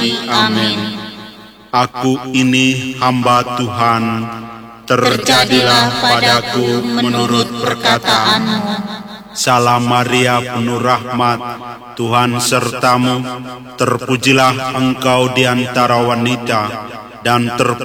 kami. Amin. Aku ini hamba Tuhan, Terjadilah padaku menurut perkataanmu. Salam Maria, penuh rahmat, Tuhan sertamu. Terpujilah engkau di antara wanita, dan